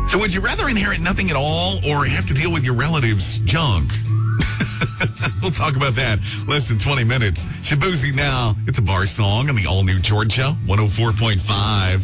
So would you rather inherit nothing at all or have to deal with your relatives' junk? We'll talk about that less than 20 minutes. Shaboozey now. It's a bar song on the all-new Georgia 104.5.